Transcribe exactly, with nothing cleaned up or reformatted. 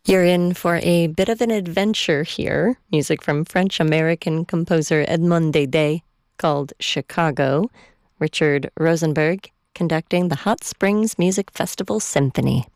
You're in for a bit of an adventure here. Music from French-American composer Edmond Dede called Chicago. Richard Rosenberg conducting the Hot Springs Music Festival Symphony.